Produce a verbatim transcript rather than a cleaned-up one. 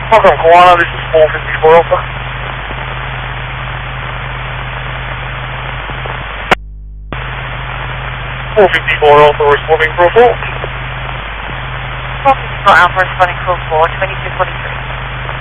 Welcome, Koala. This is four fifty-four Alpha. four fifty-four Alpha, responding for a fault. four fifty-four Alpha, responding for a four, twenty-two forty-three.